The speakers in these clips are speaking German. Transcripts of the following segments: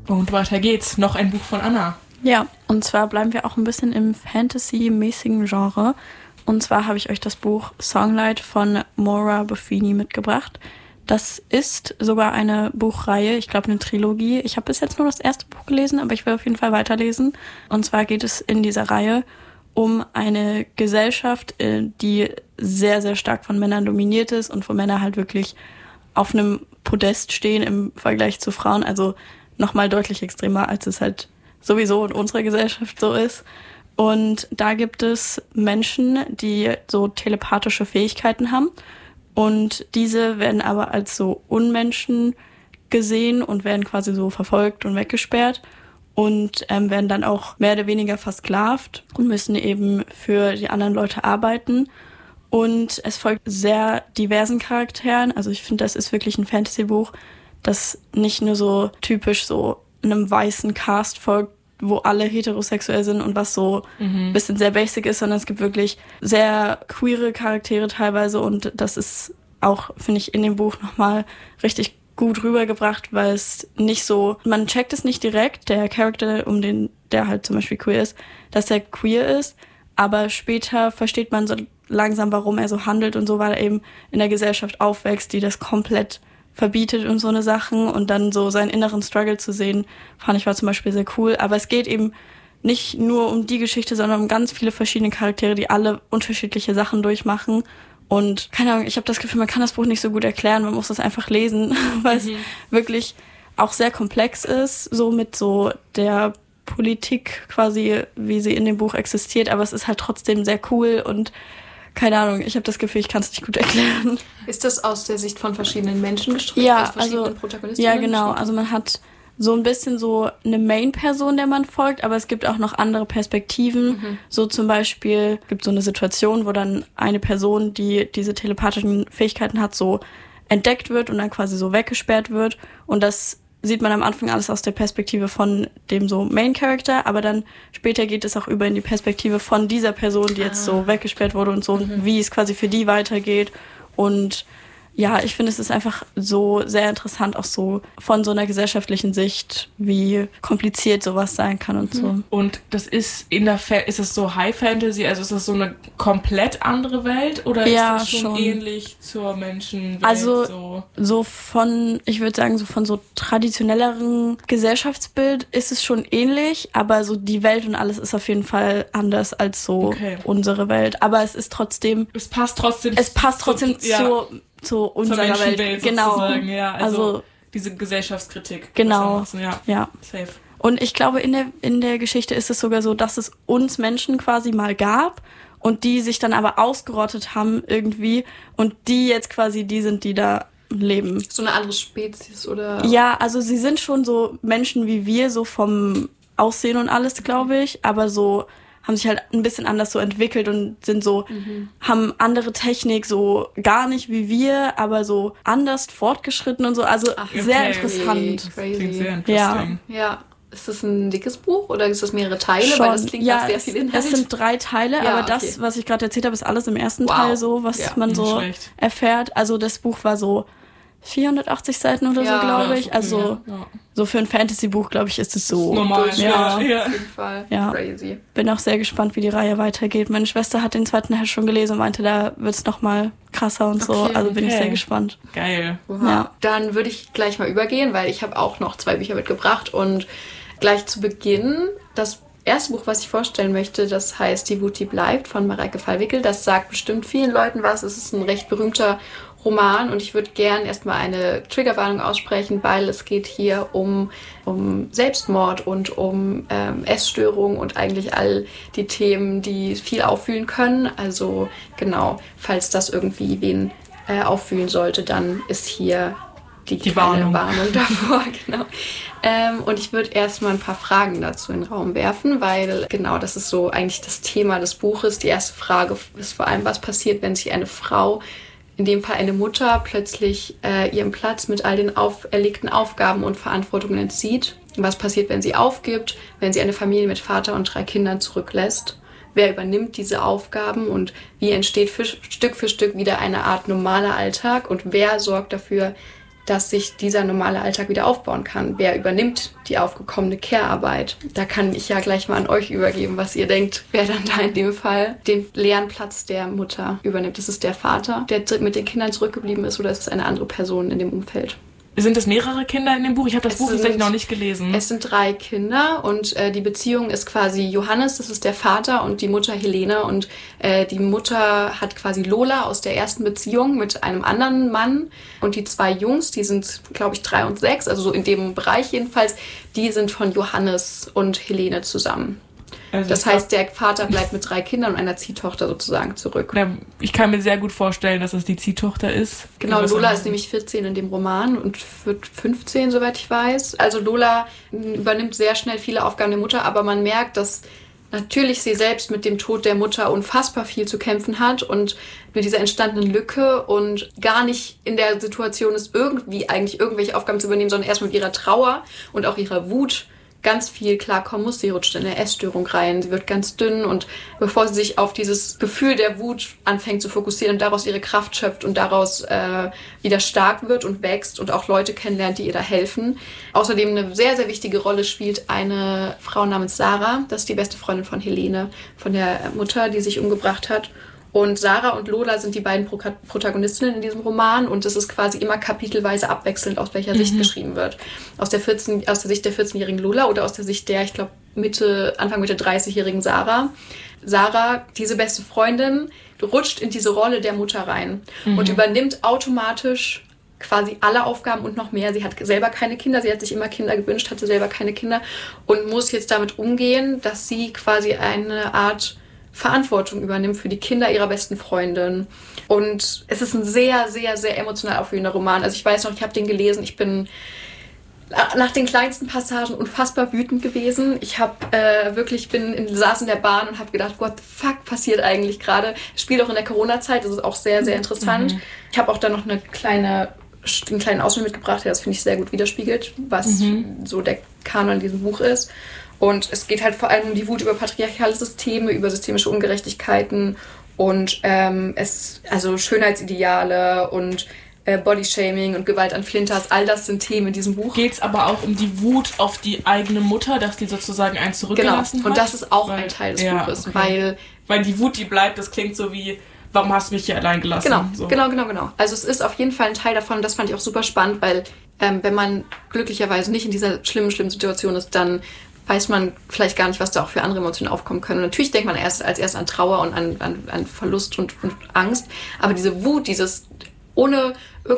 Und weiter geht's. Noch ein Buch von Anna. Ja, und zwar bleiben wir auch ein bisschen im Fantasy-mäßigen Genre. Und zwar habe ich euch das Buch Songlight von Maura Buffini mitgebracht. Das ist sogar eine Buchreihe, ich glaube eine Trilogie. Ich habe bis jetzt nur das erste Buch gelesen, aber ich will auf jeden Fall weiterlesen. Und zwar geht es in dieser Reihe um eine Gesellschaft, die sehr, sehr stark von Männern dominiert ist und wo Männer halt wirklich auf einem Podest stehen im Vergleich zu Frauen. Also nochmal deutlich extremer, als es halt sowieso in unserer Gesellschaft so ist. Und da gibt es Menschen, die so telepathische Fähigkeiten haben. Und diese werden aber als so Unmenschen gesehen und werden quasi so verfolgt und weggesperrt und werden dann auch mehr oder weniger versklavt und müssen eben für die anderen Leute arbeiten. Und es folgt sehr diversen Charakteren. Also ich finde, das ist wirklich ein Fantasy-Buch, das nicht nur so typisch so einem weißen Cast folgt, wo alle heterosexuell sind und was so ein bisschen sehr basic ist, sondern es gibt wirklich sehr queere Charaktere teilweise und das ist auch, finde ich, in dem Buch nochmal richtig gut rübergebracht, weil es nicht so, man checkt es nicht direkt, der Charakter, der halt zum Beispiel queer ist, dass er queer ist, aber später versteht man so langsam, warum er so handelt und so, weil er eben in der Gesellschaft aufwächst, die das komplett verbietet und so eine Sachen und dann so seinen inneren Struggle zu sehen, fand ich war zum Beispiel sehr cool. Aber es geht eben nicht nur um die Geschichte, sondern um ganz viele verschiedene Charaktere, die alle unterschiedliche Sachen durchmachen. Und keine Ahnung, ich habe das Gefühl, man kann das Buch nicht so gut erklären, man muss das einfach lesen, weil es wirklich auch sehr komplex ist, so mit so der Politik quasi, wie sie in dem Buch existiert. Aber es ist halt trotzdem sehr cool und keine Ahnung, ich habe das Gefühl, ich kann es nicht gut erklären. Ist das aus der Sicht von verschiedenen Menschen gestrickt? Ja, aus verschiedenen also Protagonistinnen ja, genau. gestrickt? Also man hat so ein bisschen so eine Main-Person, der man folgt, aber es gibt auch noch andere Perspektiven. So zum Beispiel gibt so eine Situation, wo dann eine Person, die diese telepathischen Fähigkeiten hat, so entdeckt wird und dann quasi so weggesperrt wird. Und das sieht man am Anfang alles aus der Perspektive von dem so Main-Character, aber dann später geht es auch über in die Perspektive von dieser Person, die jetzt so weggesperrt wurde und so, wie es quasi für die weitergeht. Und ja, ich finde, es ist einfach so sehr interessant, auch so von so einer gesellschaftlichen Sicht, wie kompliziert sowas sein kann und so. Und das ist ist es so High Fantasy, also ist das so eine komplett andere Welt oder Ja, ist das schon schon. ähnlich zur Menschenwelt? Also so von, ich würde sagen, so von so traditionelleren Gesellschaftsbild ist es schon ähnlich, aber so die Welt und alles ist auf jeden Fall anders als so unsere Welt. Aber es ist trotzdem... Es passt trotzdem zu unserer zur Welt. Menschenwelt Genau. sozusagen. Ja, also diese Gesellschaftskritik. Genau. Ja, safe. Und ich glaube, in der Geschichte ist es sogar so, dass es uns Menschen quasi mal gab und die sich dann aber ausgerottet haben irgendwie und die jetzt quasi die sind, die da leben. So eine andere Spezies oder? Ja, also sie sind schon so Menschen wie wir, so vom Aussehen und alles, glaube ich, aber so haben sich halt ein bisschen anders so entwickelt und sind so, haben andere Technik, so gar nicht wie wir, aber so anders fortgeschritten und so. Also sehr interessant. Crazy. Klingt sehr interesting. Ja. Ist das ein dickes Buch oder ist das mehrere Teile? Schon. Weil das klingt nach sehr viel Inhalt. Es sind 3 Teile, Ja, aber das, was ich gerade erzählt habe, ist alles im ersten Teil so, was man so schlecht. erfährt. Also das Buch war so 480 Seiten oder so, glaube ich. okay, Also so für ein Fantasy-Buch, glaube ich, ist es so normal. Ja. Auf jeden Fall. Ja. Crazy. Bin auch sehr gespannt, wie die Reihe weitergeht. Meine Schwester hat den zweiten Teil schon gelesen und meinte, da wird es noch mal krasser und so. Okay, Also bin ich okay. sehr gespannt. Geil. Wow. Ja. Dann würde ich gleich mal übergehen, weil ich habe auch noch 2 Bücher mitgebracht und gleich zu Beginn das erste Buch, was ich vorstellen möchte, das heißt Die Wut, die bleibt von Mareike Fallwickel. Das sagt bestimmt vielen Leuten was. Es ist ein recht berühmter Roman und ich würde gern erstmal eine Triggerwarnung aussprechen, weil es geht hier um Selbstmord und um Essstörung und eigentlich all die Themen, die viel auffühlen können. Also genau, falls das irgendwie wen auffühlen sollte, dann ist hier die kleine Warnung davor. Genau. Und ich würde erstmal ein paar Fragen dazu in den Raum werfen, weil genau das ist so eigentlich das Thema des Buches. Die erste Frage ist vor allem, was passiert, wenn sich eine Frau, in dem Fall eine Mutter, plötzlich ihrem Platz mit all den auferlegten Aufgaben und Verantwortungen entzieht. Was passiert, wenn sie aufgibt, wenn sie eine Familie mit Vater und 3 Kindern zurücklässt? Wer übernimmt diese Aufgaben und wie entsteht Stück für Stück wieder eine Art normaler Alltag? Und wer sorgt dafür, dass sich dieser normale Alltag wieder aufbauen kann. Wer übernimmt die aufgekommene Care-Arbeit? Da kann ich ja gleich mal an euch übergeben, was ihr denkt, wer dann da in dem Fall den leeren Platz der Mutter übernimmt. Ist es der Vater, der mit den Kindern zurückgeblieben ist, oder ist es eine andere Person in dem Umfeld? Sind es mehrere Kinder in dem Buch? Ich habe das Buch tatsächlich noch nicht gelesen. Es sind 3 Kinder und die Beziehung ist quasi Johannes, das ist der Vater, und die Mutter Helene. Und die Mutter hat quasi Lola aus der ersten Beziehung mit einem anderen Mann. Und die 2 Jungs, die sind, glaube ich, 3 und 6, also so in dem Bereich jedenfalls, die sind von Johannes und Helene zusammen. Also das heißt, der Vater bleibt mit 3 Kindern und einer Ziehtochter sozusagen zurück. Ja, ich kann mir sehr gut vorstellen, dass es die Ziehtochter ist. Genau, Lola ist nämlich 14 in dem Roman und wird 15, soweit ich weiß. Also Lola übernimmt sehr schnell viele Aufgaben der Mutter, aber man merkt, dass natürlich sie selbst mit dem Tod der Mutter unfassbar viel zu kämpfen hat und mit dieser entstandenen Lücke und gar nicht in der Situation ist, irgendwie eigentlich irgendwelche Aufgaben zu übernehmen, sondern erst mit ihrer Trauer und auch ihrer Wut ganz viel klarkommen muss. Sie rutscht in eine Essstörung rein, sie wird ganz dünn, und bevor sie sich auf dieses Gefühl der Wut anfängt zu fokussieren und daraus ihre Kraft schöpft und daraus wieder stark wird und wächst und auch Leute kennenlernt, die ihr da helfen. Außerdem eine sehr, sehr wichtige Rolle spielt eine Frau namens Sarah, das ist die beste Freundin von Helene, von der Mutter, die sich umgebracht hat. Und Sarah und Lola sind die beiden Protagonistinnen in diesem Roman, und es ist quasi immer kapitelweise abwechselnd, aus welcher Sicht geschrieben wird. Aus der Sicht der 14-jährigen Lola oder aus der Sicht der, ich glaube, Anfang Mitte 30-jährigen Sarah. Sarah, diese beste Freundin, rutscht in diese Rolle der Mutter rein und übernimmt automatisch quasi alle Aufgaben und noch mehr. Sie hat selber keine Kinder, sie hat sich immer Kinder gewünscht, hatte selber keine Kinder und muss jetzt damit umgehen, dass sie quasi eine Art Verantwortung übernimmt für die Kinder ihrer besten Freundin. Und es ist ein sehr, sehr, sehr emotional aufwühlender Roman. Also ich weiß noch, ich habe den gelesen, ich bin nach den kleinsten Passagen unfassbar wütend gewesen. Ich habe saß in der Bahn und habe gedacht, what the fuck passiert eigentlich gerade? Es spielt auch in der Corona-Zeit, das ist auch sehr, sehr interessant. Ich habe auch da noch einen kleinen Ausschnitt mitgebracht, der das, finde ich, sehr gut widerspiegelt, was so der Kanon in diesem Buch ist. Und es geht halt vor allem um die Wut über patriarchale Systeme, über systemische Ungerechtigkeiten und also Schönheitsideale und Bodyshaming und Gewalt an Flinters, all das sind Themen in diesem Buch. Geht es aber auch um die Wut auf die eigene Mutter, dass die sozusagen einen zurückgelassen hat? Und das ist auch ein Teil des Buches, okay. Weil die Wut, die bleibt, das klingt so wie, warum hast du mich hier allein gelassen? Genau. Also es ist auf jeden Fall ein Teil davon, und das fand ich auch super spannend, weil wenn man glücklicherweise nicht in dieser schlimmen Situation ist, dann weiß man vielleicht gar nicht, was da auch für andere Emotionen aufkommen können. Und natürlich denkt man als erstes an Trauer und an Verlust und Angst. Aber diese Wut, dieses ohne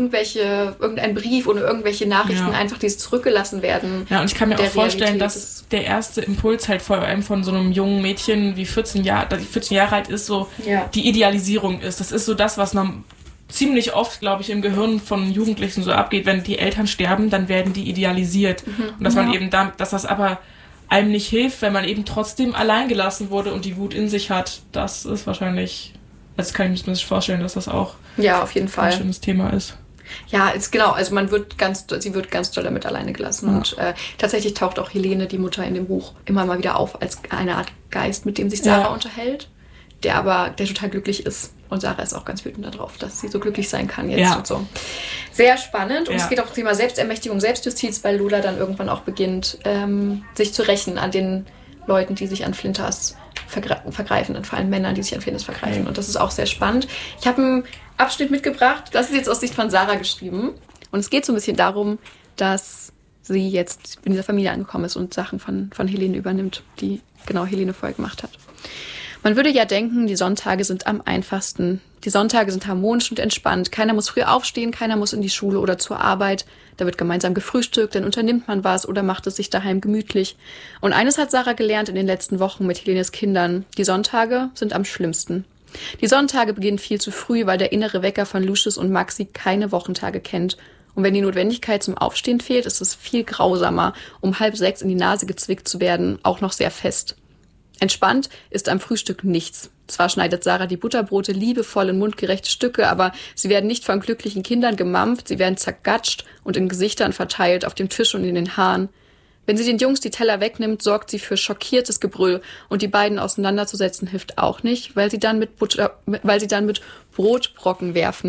irgendein Brief, ohne irgendwelche Nachrichten, einfach dieses zurückgelassen werden. Ja, und ich kann mir auch vorstellen, dass der erste Impuls halt vor allem von so einem jungen Mädchen wie 14 Jahre alt ist, so die Idealisierung ist. Das ist so das, was ziemlich oft, glaube ich, im Gehirn von Jugendlichen so abgeht. Wenn die Eltern sterben, dann werden die idealisiert. Und dass man eben dass das aber einem nicht hilft, wenn man eben trotzdem allein gelassen wurde und die Wut in sich hat. Das ist wahrscheinlich, also kann ich mir vorstellen, dass das auch auf jeden Fall ein schönes Thema ist. Ja, also sie wird ganz doll damit alleine gelassen. Ja. Und tatsächlich taucht auch Helene, die Mutter in dem Buch, immer mal wieder auf als eine Art Geist, mit dem sich Sarah unterhält, der total glücklich ist. Und Sarah ist auch ganz wütend darauf, dass sie so glücklich sein kann jetzt und so. Sehr spannend. Und es geht auch um das Thema Selbstermächtigung, Selbstjustiz, weil Lola dann irgendwann auch beginnt, sich zu rächen an den Leuten, die sich an Flinters vergreifen, und vor allem Männern, die sich an Flinters vergreifen. Und das ist auch sehr spannend. Ich habe einen Abschnitt mitgebracht, das ist jetzt aus Sicht von Sarah geschrieben. Und es geht so ein bisschen darum, dass sie jetzt in dieser Familie angekommen ist und Sachen von Helene übernimmt, die genau Helene vorher gemacht hat. Man würde ja denken, die Sonntage sind am einfachsten. Die Sonntage sind harmonisch und entspannt. Keiner muss früh aufstehen, keiner muss in die Schule oder zur Arbeit. Da wird gemeinsam gefrühstückt, dann unternimmt man was oder macht es sich daheim gemütlich. Und eines hat Sarah gelernt in den letzten Wochen mit Helenes Kindern. Die Sonntage sind am schlimmsten. Die Sonntage beginnen viel zu früh, weil der innere Wecker von Lucius und Maxi keine Wochentage kennt. Und wenn die Notwendigkeit zum Aufstehen fehlt, ist es viel grausamer, um 5:30 in die Nase gezwickt zu werden, auch noch sehr fest. Entspannt ist am Frühstück nichts. Zwar schneidet Sarah die Butterbrote liebevoll in mundgerechte Stücke, aber sie werden nicht von glücklichen Kindern gemampft, sie werden zergatscht und in Gesichtern verteilt, auf dem Tisch und in den Haaren. Wenn sie den Jungs die Teller wegnimmt, sorgt sie für schockiertes Gebrüll, und die beiden auseinanderzusetzen hilft auch nicht, weil sie dann mit Brotbrocken werfen.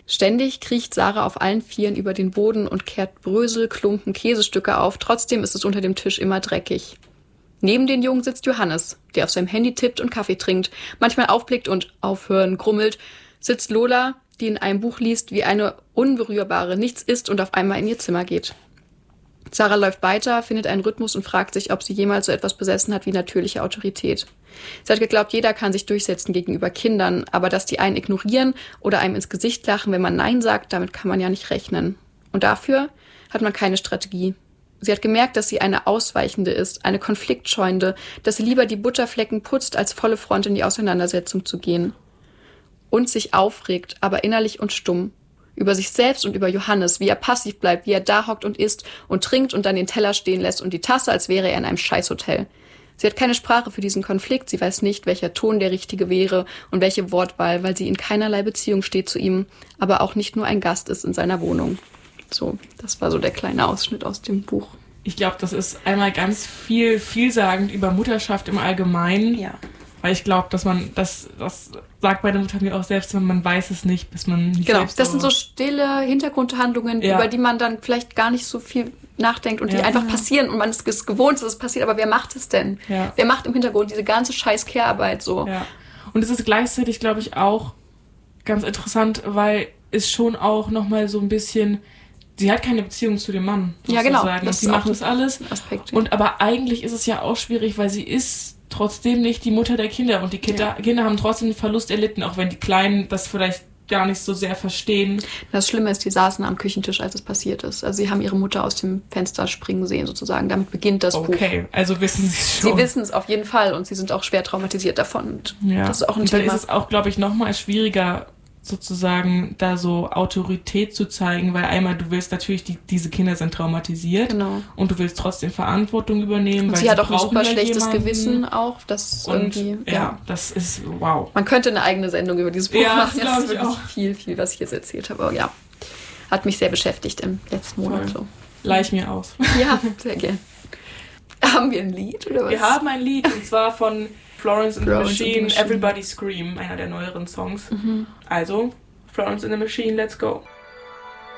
Ständig kriecht Sarah auf allen Vieren über den Boden und kehrt Brösel, Klumpen, Käsestücke auf. Trotzdem ist es unter dem Tisch immer dreckig. Neben den Jungen sitzt Johannes, der auf seinem Handy tippt und Kaffee trinkt, manchmal aufblickt und aufhören grummelt. Sitzt Lola, die in einem Buch liest, wie eine Unberührbare, nichts isst und auf einmal in ihr Zimmer geht. Sarah läuft weiter, findet einen Rhythmus und fragt sich, ob sie jemals so etwas besessen hat wie natürliche Autorität. Sie hat geglaubt, jeder kann sich durchsetzen gegenüber Kindern, aber dass die einen ignorieren oder einem ins Gesicht lachen, wenn man Nein sagt, damit kann man ja nicht rechnen. Und dafür hat man keine Strategie. Sie hat gemerkt, dass sie eine Ausweichende ist, eine Konfliktscheuende, dass sie lieber die Butterflecken putzt, als volle Front in die Auseinandersetzung zu gehen. Und sich aufregt, aber innerlich und stumm. Über sich selbst und über Johannes, wie er passiv bleibt, wie er da hockt und isst und trinkt und dann den Teller stehen lässt und die Tasse, als wäre er in einem Scheißhotel. Sie hat keine Sprache für diesen Konflikt, sie weiß nicht, welcher Ton der richtige wäre und welche Wortwahl, weil sie in keinerlei Beziehung steht zu ihm, aber auch nicht nur ein Gast ist in seiner Wohnung. So, das war so der kleine Ausschnitt aus dem Buch. Ich glaube, das ist einmal ganz vielsagend über Mutterschaft im Allgemeinen. Ja. Weil ich glaube, dass man, das sagt meine Mutter mir auch selbst, wenn man weiß es nicht, bis man nicht genau, selbst das sind so stille Hintergrundhandlungen, über die man dann vielleicht gar nicht so viel nachdenkt und die einfach passieren und man ist gewohnt, dass es passiert, aber wer macht es denn? Ja. Wer macht im Hintergrund diese ganze scheiß Care-Arbeit so? Ja. Und es ist gleichzeitig, glaube ich, auch ganz interessant, weil es schon auch nochmal so ein bisschen, sie hat keine Beziehung zu dem Mann, sozusagen. Ja, genau. Und sie macht das alles. Aspekt, und aber eigentlich ist es ja auch schwierig, weil sie ist trotzdem nicht die Mutter der Kinder und die Kinder haben trotzdem den Verlust erlitten, auch wenn die Kleinen das vielleicht gar nicht so sehr verstehen. Das Schlimme ist, die saßen am Küchentisch, als es passiert ist. Also sie haben ihre Mutter aus dem Fenster springen sehen, sozusagen. Damit beginnt das Buch. Okay, also wissen sie es schon. Sie wissen es auf jeden Fall und sie sind auch schwer traumatisiert davon. Und das ist auch ein und Thema. Dann ist es auch, glaube ich, nochmal schwieriger, sozusagen da so Autorität zu zeigen, weil einmal du willst natürlich, diese Kinder sind traumatisiert und du willst trotzdem Verantwortung übernehmen. Und weil sie hat auch ein super schlechtes jemanden. Gewissen auch. Das und irgendwie, das ist wow. Man könnte eine eigene Sendung über dieses Buch machen. Das ist wirklich auch viel, was ich jetzt erzählt habe. Aber ja, hat mich sehr beschäftigt im letzten Monat. So. Leih ich mir aus. Ja, sehr gerne. Haben wir ein Lied oder was? Wir haben ein Lied und zwar von Florence and the Machine, Everybody Scream, einer der neueren Songs. Also, Florence and the Machine, let's go.